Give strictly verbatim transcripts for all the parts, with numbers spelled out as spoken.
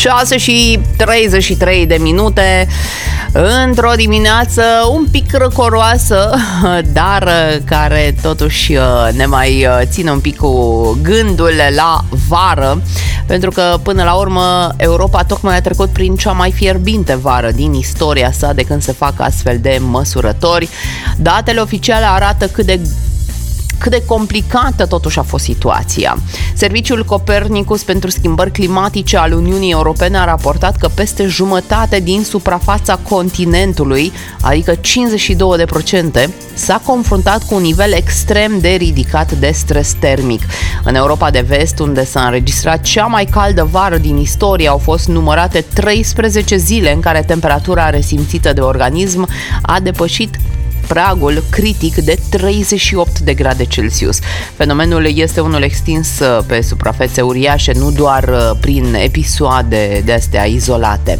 șase și treizeci și trei de minute într-o dimineață un pic răcoroasă, dar care totuși ne mai ține un pic cu gândul la vară, pentru că până la urmă Europa tocmai a trecut prin cea mai fierbinte vară din istoria sa de când se fac astfel de măsurători. Datele oficiale arată cât de cât de complicată totuși a fost situația. Serviciul Copernicus pentru schimbări climatice al Uniunii Europene a raportat că peste jumătate din suprafața continentului, adică cincizeci și două la sută, s-a confruntat cu un nivel extrem de ridicat de stres termic. În Europa de Vest, unde s-a înregistrat cea mai caldă vară din istorie, au fost numărate treisprezece zile în care temperatura resimțită de organism a depășit pragul critic de treizeci și opt de grade Celsius. Fenomenul este unul extins pe suprafețe uriașe, nu doar prin episoade de astea izolate.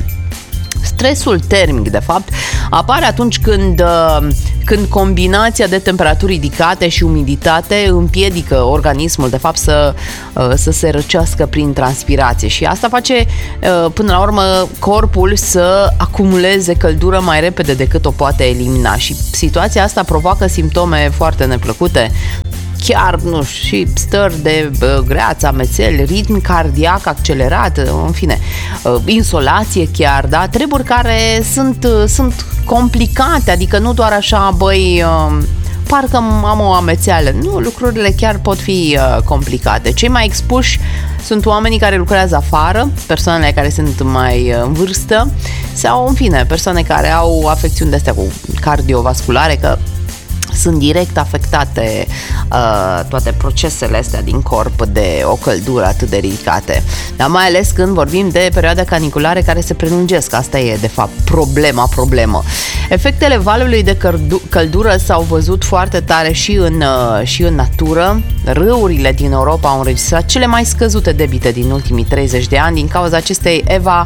Stresul termic, de fapt, apare atunci când, când combinația de temperaturi ridicate și umiditate împiedică organismul, de fapt, să, să se răcească prin transpirație și asta face, până la urmă, corpul să acumuleze căldură mai repede decât o poate elimina și situația asta provoacă simptome foarte neplăcute. Chiar, nu știu, și stări de uh, greață, amețeli, ritm cardiac accelerat, în fine, uh, insolație chiar, da? Treburi care sunt, uh, sunt complicate, adică nu doar așa, băi, uh, parcă am o amețeală. Nu, lucrurile chiar pot fi uh, complicate. Cei mai expuși sunt oamenii care lucrează afară, persoanele care sunt mai uh, în vârstă sau, în fine, persoane care au afecțiuni de-astea cu cardiovasculare, că sunt direct afectate uh, toate procesele astea din corp de o căldură atât de ridicate. Dar mai ales când vorbim de perioade caniculare care se prelungesc. Asta e, de fapt, problema problemă. Efectele valului de căldură s-au văzut foarte tare și în, uh, și în natură. Râurile din Europa au înregistrat cele mai scăzute debite din ultimii treizeci de ani din cauza acestei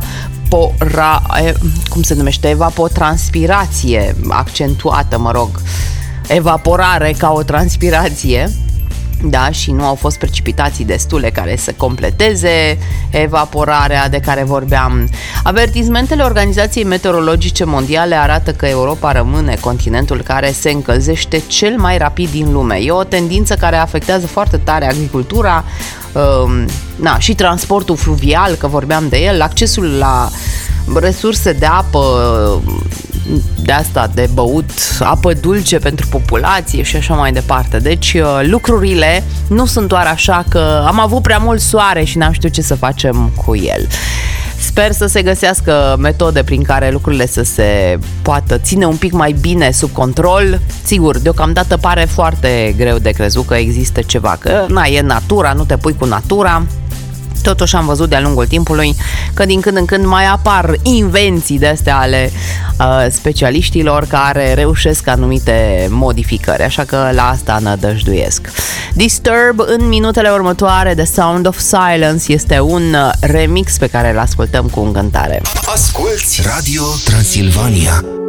evapora, cum se numește, evapotranspirație accentuată, mă rog, evaporare ca o transpirație, da, și nu au fost precipitații destule care să completeze evaporarea de care vorbeam. Avertismentele Organizației Meteorologice Mondiale arată că Europa rămâne continentul care se încălzește cel mai rapid din lume. E o tendință care afectează foarte tare agricultura, uh, na, și transportul fluvial, că vorbeam de el, accesul la resurse de apă, de asta, de băut, apă dulce pentru populație și așa mai departe. Deci lucrurile nu sunt doar așa că am avut prea mult soare și n-am știut ce să facem cu el. Sper să se găsească metode prin care lucrurile să se poată ține un pic mai bine sub control. Sigur, deocamdată pare foarte greu de crezut că există ceva, că na, e natura, nu te pui cu natura. Totuși am văzut de-a lungul timpului că din când în când mai apar invenții de-astea ale uh, specialiștilor care reușesc anumite modificări, așa că la asta nădăjduiesc. Disturb în minutele următoare, The Sound of Silence, este un remix pe care îl ascultăm cu încântare. Asculți Radio Transilvania.